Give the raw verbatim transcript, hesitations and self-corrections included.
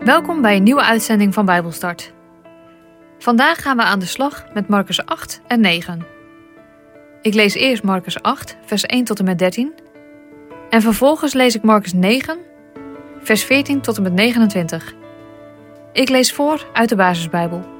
Welkom bij een nieuwe uitzending van Bijbelstart. Vandaag gaan we aan de slag met Marcus acht en negen. Ik lees eerst Marcus acht, vers één tot en met dertien. En vervolgens lees ik Marcus negen, vers veertien tot en met negenentwintig. Ik lees voor uit de Basisbijbel.